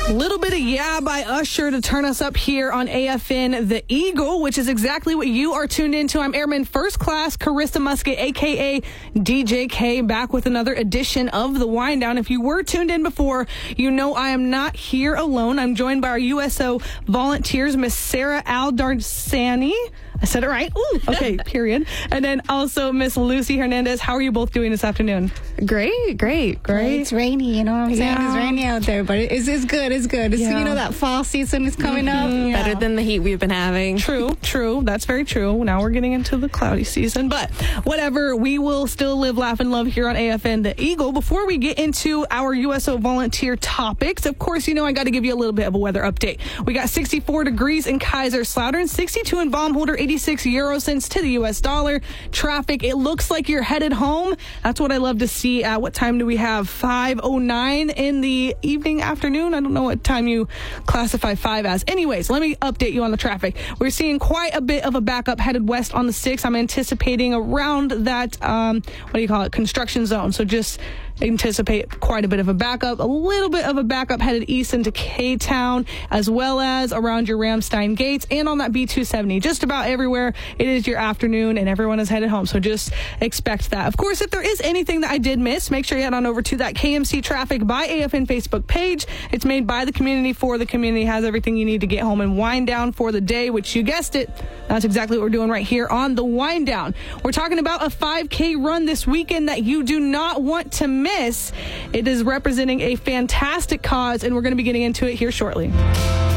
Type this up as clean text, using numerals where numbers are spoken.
A little bit of Yeah by Usher to turn us up here on AFN The Eagle, which is exactly what you are tuned into. I'm Airman First Class Carissa Musket, a.k.a. DJ K, back with another edition of The Wind Down. If you were tuned in before, you know I am not here alone. I'm joined by our USO volunteers, Miss Sarah Aldarsani. I said it right. Ooh, okay, period. And then also Miss Lucy Hernandez. How are you both doing this afternoon? Great. It's rainy, you know what I'm saying? It's rainy out there, but it's good. It's good. It's, you know, that fall season is coming up. Yeah. Better than the heat we've been having. True. That's very true. Now we're getting into the cloudy season, but whatever. We will still live, laugh, and love here on AFN The Eagle. Before we get into our USO volunteer topics, of course, you know I got to give you a little bit of a weather update. We got 64 degrees in Kaiserslautern, 62 in Baumholder, 86 euro cents to the U.S. dollar. Traffic, it looks like you're headed home. That's what I love to see. At what time do we have? 5:09 in the evening, afternoon? I don't know what time you classify 5 as. Anyways, let me update you on the traffic. We're seeing quite a bit of a backup headed west on the 6. I'm anticipating around that, construction zone. So just anticipate quite a bit of a backup, a little bit of a backup headed east into K-Town, as well as around your Ramstein gates and on that B270. Just about everywhere it is your afternoon and everyone is headed home. So just expect that. Of course, if there is anything that I did miss, make sure you head on over to that KMC Traffic by AFN Facebook page. It's made by the community for the community, has everything you need to get home and wind down for the day, which you guessed it, that's exactly what we're doing right here on the Wind Down. We're talking about a 5K run this weekend that you do not want to miss. It is representing a fantastic cause, and we're going to be getting into it here shortly.